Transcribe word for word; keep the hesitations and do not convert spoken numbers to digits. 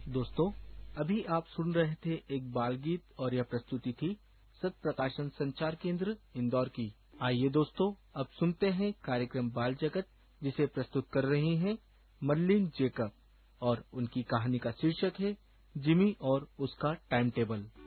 दोस्तों, अभी आप सुन रहे थे एक बाल गीत और यह प्रस्तुति थी सत्य प्रकाशन संचार केंद्र इंदौर की। आइए दोस्तों, अब सुनते हैं कार्यक्रम बाल जगत, जिसे प्रस्तुत कर रही हैं मर्लिन जेकब, और उनकी कहानी का शीर्षक है जिमी और उसका टाइम टेबल।